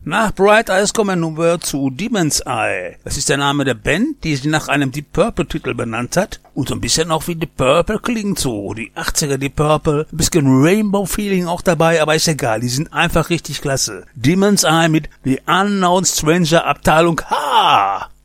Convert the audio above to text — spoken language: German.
Nach Bright Eyes kommen nun wir zu Demon's Eye. Das ist der Name der Band, die sich nach einem Deep Purple-Titel benannt hat und so ein bisschen auch wie Deep Purple klingt so. Die 80er Deep Purple, ein bisschen Rainbow-Feeling auch dabei, aber ist egal, die sind einfach richtig klasse. Demon's Eye mit The Unknown Stranger Abteilung H.